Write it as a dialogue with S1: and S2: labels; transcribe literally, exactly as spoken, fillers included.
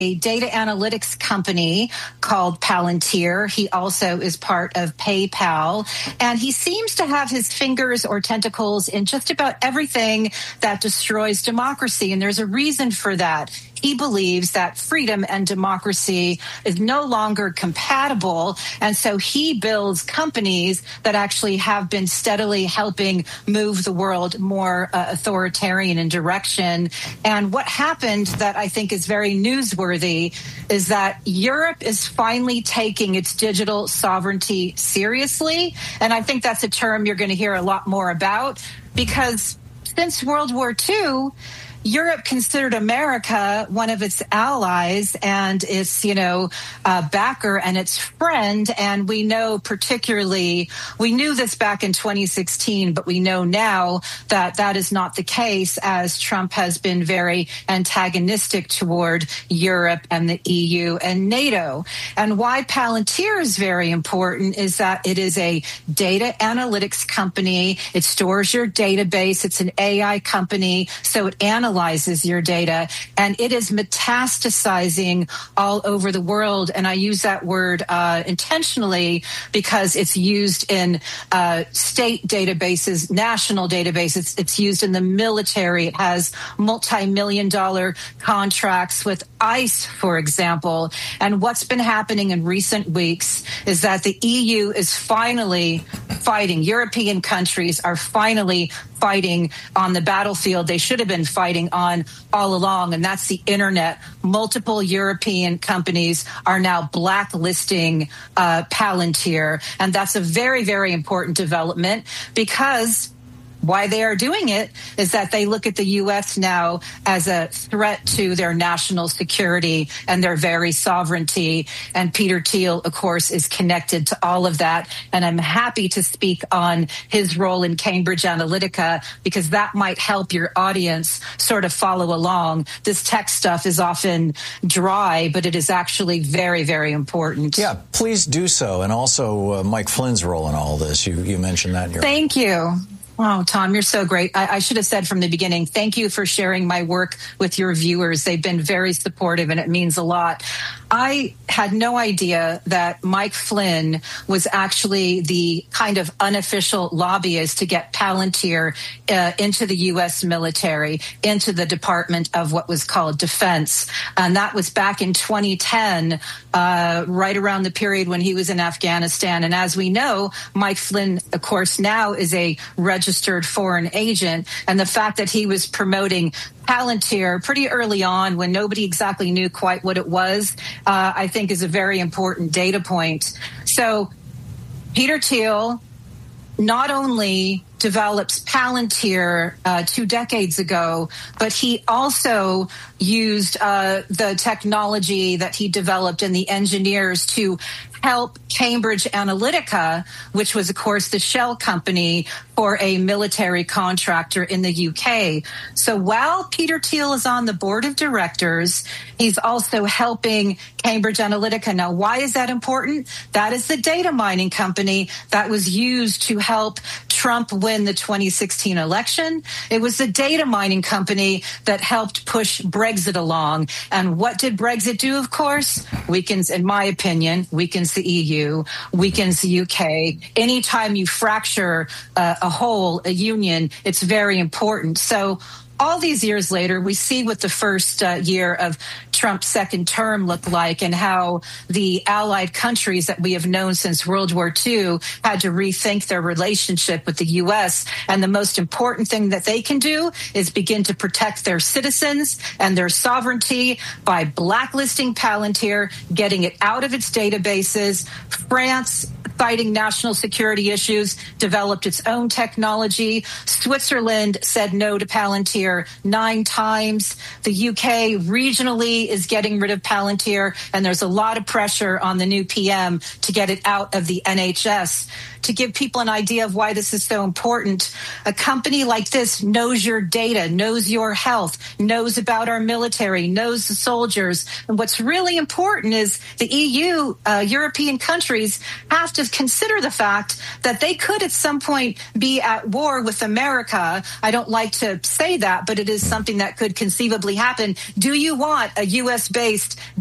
S1: a data analytics company called Palantir. He also is part of PayPal, and he seems to have his fingers or tentacles in just about everything that destroys democracy, and there's a reason for that. He believes that freedom and democracy is no longer compatible, and so he builds companies that actually have been steadily helping move the world more uh, authoritarian in direction. And what happened that I think is very newsworthy is that Europe is finally taking its digital sovereignty seriously, and I think that's a term you're going to hear a lot more about, because since World War Two, Europe considered America one of its allies and its, you know, uh, backer and its friend. And we know particularly, we knew this back in twenty sixteen, but we know now that that is not the case, as Trump has been very antagonistic toward Europe and the E U and NATO. And why Palantir is very important is that it is a data analytics company. It stores your database. It's an A I company, so it analyzes analyzes your data, and it is metastasizing all over the world. And I use that word uh, intentionally because it's used in uh, state databases, national databases. It's used in the military. It has multi-million dollar contracts with ICE, for example. And what's been happening in recent weeks is that the E U is finally fighting. European countries are finally fighting on the battlefield they should have been fighting on all along, and that's the internet. Multiple European companies are now blacklisting uh, Palantir, and that's a very, very important development, because why they are doing it is that they look at the U S now as a threat to their national security and their very sovereignty. And Peter Thiel, of course, is connected to all of that. And I'm happy to speak on his role in Cambridge Analytica, because that might help your audience sort of follow along. This tech stuff is often dry, but it is actually very, very important.
S2: Yeah, please do so. And also uh, Mike Flynn's role in all this. You, you mentioned that in your...
S1: Thank you. Oh, Tom, you're so great. I, I should have said from the beginning, thank you for sharing my work with your viewers. They've been very supportive, and it means a lot. I had no idea that Mike Flynn was actually the kind of unofficial lobbyist to get Palantir uh, into the U S military, into the Department of what was called Defense. And that was back in twenty ten, uh, right around the period when he was in Afghanistan. And as we know, Mike Flynn, of course, now is a registered foreign agent. And the fact that he was promoting Palantir pretty early on, when nobody exactly knew quite what it was, uh, I think is a very important data point. So Peter Thiel not only develops Palantir uh, two decades ago, but he also used uh, the technology that he developed and the engineers to help Cambridge Analytica, which was, of course, the shell company for a military contractor in the U K. So while Peter Thiel is on the board of directors, he's also helping Cambridge Analytica. Now, why is that important? That is the data mining company that was used to help Trump win the twenty sixteen election. It was the data mining company that helped push Brexit along. And what did Brexit do, of course? Weakens, in my opinion, weakens the E U, weakens the U K. Anytime you fracture uh, a whole, a union, it's very important. So all these years later, we see what the first uh, year of Trump's second term looked like, and how the allied countries that we have known since World War Two had to rethink their relationship with the U S. And the most important thing that they can do is begin to protect their citizens and their sovereignty by blacklisting Palantir, getting it out of its databases. France, fighting national security issues, developed its own technology. Switzerland said no to Palantir nine times. The U K regionally is getting rid of Palantir, and there's a lot of pressure on the new P M to get it out of the N H S. To give people an idea of why this is so important, a company like this knows your data, knows your health, knows about our military, knows the soldiers. And what's really important is the E U, uh, European countries, have to should consider the fact that they could at some point be at war with America. I don't like to say that, but it is something that could conceivably happen. Do you want a U S-based